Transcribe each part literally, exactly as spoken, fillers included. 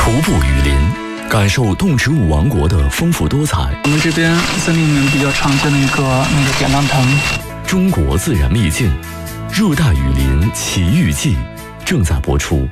徒步雨林，感受动植物王国的丰富多彩。 我们这边森林里面比较常见的一个那个扁担藤。 中国自然秘境，热带雨林奇遇记正在播出。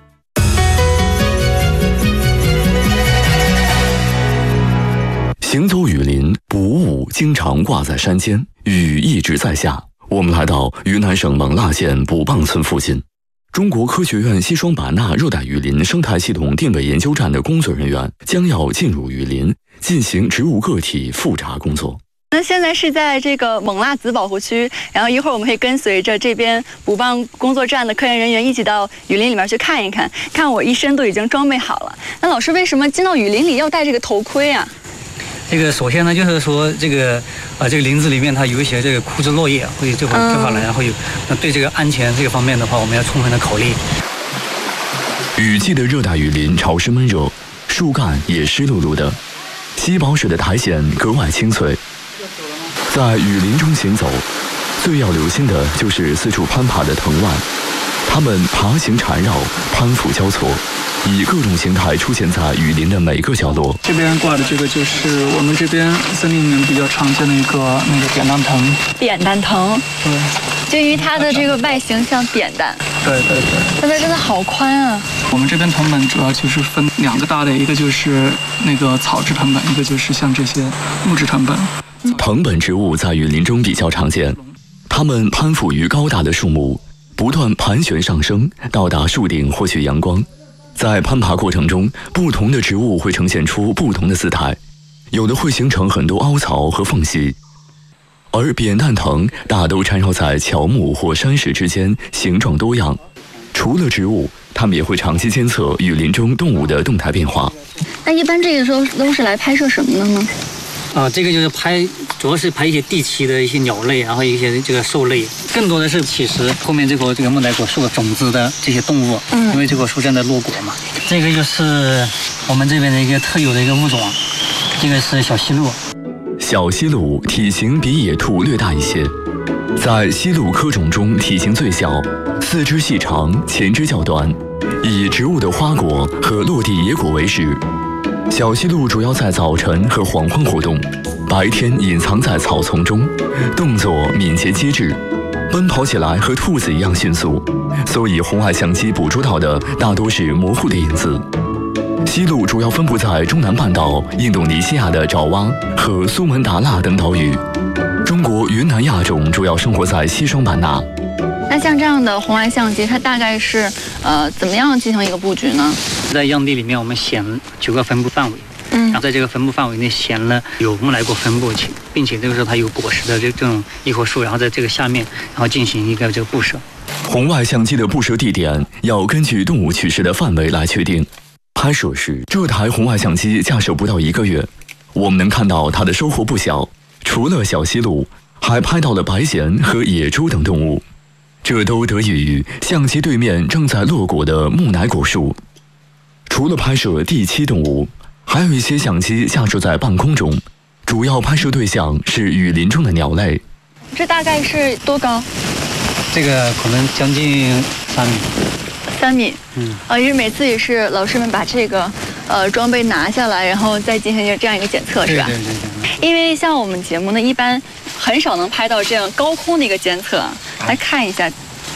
行走雨林，薄雾经常挂在山间，雨一直在下。我们来到云南省勐腊县卜蚌村附近。中国科学院西双版纳热带雨林生态系统定位研究站的工作人员将要进入雨林，进行植物个体复查工作。 那现在是在这个勐腊子保护区，然后一会儿我们会跟随着这边卜蚌工作站的科研人员一起到雨林里面去看一看。看我一身都已经装备好了。那老师为什么进到雨林里要戴这个头盔啊？ 这个首先呢，就是说这个啊，这个林子里面它有一些这个枯枝落叶会这会掉下来，然后有那对这个安全这个方面的话，我们要充分的考虑。 雨季的热带雨林潮湿闷热，树干也湿漉漉的，吸饱水的苔藓格外清脆。在雨林中行走，最要留心的就是四处攀爬的藤蔓，它们爬行缠绕，攀附交错，以各种形态出现在雨林的每个角落。 这边挂的这个就是我们这边森林里面比较常见的一个那个扁担藤。 扁担藤， 对， 就因为它的这个外形像扁担。 对对对。 但它真的好宽啊！ 我们这边藤本主要就是分两个大类，一个就是那个草质藤本，一个就是像这些木质藤本。 藤本植物在雨林中比较常见，它们攀附于高大的树木，不断盘旋上升，到达树顶获取阳光。在攀爬过程中，不同的植物会呈现出不同的姿态，有的会形成很多凹槽和缝隙，而扁担藤大都缠绕在乔木或山石之间，形状多样。除了植物，它们也会长期监测雨林中动物的动态变化。 那一般这个时候都是来拍摄什么的呢？ 啊，这个就是拍，主要是拍一些地栖的一些鸟类，然后一些这个兽类，更多的是其实后面这棵这个木乃果树的种子的这些动物，嗯，因为这棵树正在落果嘛。这个就是我们这边的一个特有的一个物种，这个是小溪鹿。 小溪鹿体型比野兔略大一些，在溪鹿科种中体型最小，四肢细长，前肢较短，以植物的花果和落地野果为食。小溪鹿主要在早晨和黄昏活动，白天隐藏在草丛中，动作敏捷机智，奔跑起来和兔子一样迅速，所以红外相机捕捉到的大多是模糊的影子。溪鹿主要分布在中南半岛、印度尼西亚的爪哇和苏门答腊等岛屿。中国云南亚种主要生活在西双版纳。 那像这样的红外相机，它大概是呃怎么样进行一个布局呢？ 在样地里面，我们选九个分布范围，嗯，然后在这个分布范围内选了有木乃果分布，并且这个时候它有果实的这这种一棵树，然后在这个下面，然后进行一个这个布设。 红外相机的布设地点要根据动物取食的范围来确定。拍摄时，这台红外相机架设不到一个月，我们能看到它的收获不小。除了小溪鹿，还拍到了白鹇和野猪等动物，这都得益于相机对面正在落果的木乃果树。除了拍摄地栖动物，还有一些相机架设在半空中，主要拍摄对象是雨林中的鸟类。 这大概是多高？ 这个可能将近三米。 三米， 嗯， 呃，因为每次也是老师们把这个呃装备拿下来，然后再进行这样一个检测，是吧？ 对对对对。 因为像我们节目呢，一般很少能拍到这样高空的一个监测。来看一下，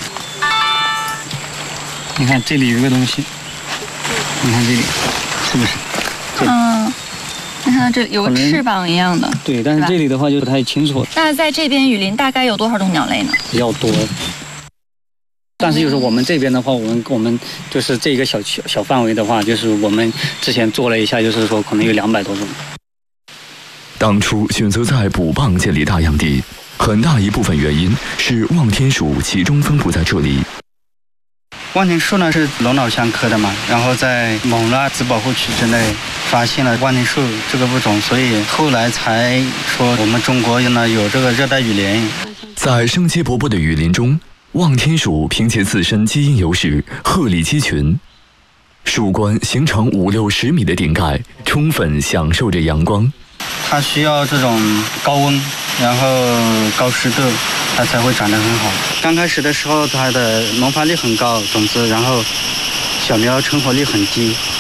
你看这里有一个东西，你看这里是不是？ 嗯，你看这有个翅膀一样的。 对，但是这里的话就不太清楚。 那在这边雨林大概有多少种鸟类呢？ 比较多。但是就是我们这边的话，我们我们就是这个小小小范围的话，就是我们之前做了一下，就是说可能有两百多种。 当初选择在卜蚌建立大样地，很大一部分原因是望天鼠集中分布在这里。 望天树呢是龙脑香科的嘛，然后在勐腊子保护区之内发现了望天树这个物种，所以后来才说我们中国呢有这个热带雨林。 在生机勃勃的雨林中，望天鼠凭借自身基因优势鹤立鸡群，树冠形成五六十米的顶盖，充分享受着阳光。 它需要这种高温，然后高湿度，它才会长得很好。刚开始的时候，它的萌发力很高，种子，然后小苗成活率很低。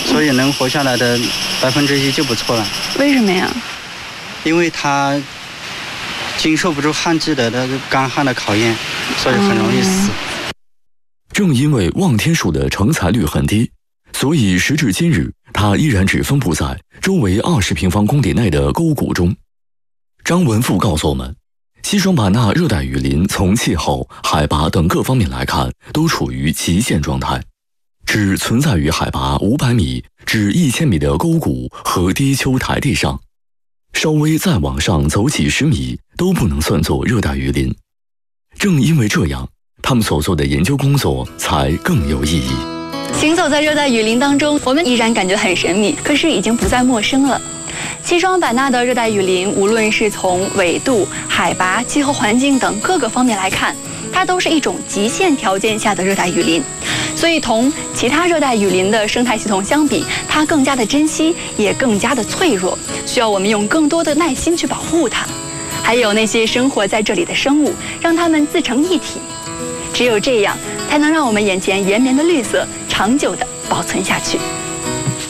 所以能活下来的百分之一就不错了。 为什么呀？ 因为它经受不住旱季的那个干旱的考验，所以很容易死。 正因为望天树的成材率很低，所以时至今日，它依然只分布在周围二十平方公里内的沟谷中。张文富告诉我们，西双版纳热带雨林从气候、海拔等各方面来看，都处于极限状态，只存在于海拔五百米至一千米的沟谷和低丘台地上，稍微再往上走几十米都不能算作热带雨林。正因为这样，他们所做的研究工作才更有意义。 行走在热带雨林当中，我们依然感觉很神秘，可是已经不再陌生了。西双版纳的热带雨林，无论是从纬度、海拔、气候环境等各个方面来看，它都是一种极限条件下的热带雨林。所以同其他热带雨林的生态系统相比，它更加的珍惜，也更加的脆弱，需要我们用更多的耐心去保护它。还有那些生活在这里的生物，让它们自成一体。只有这样，才能让我们眼前延绵的绿色长久地保存下去。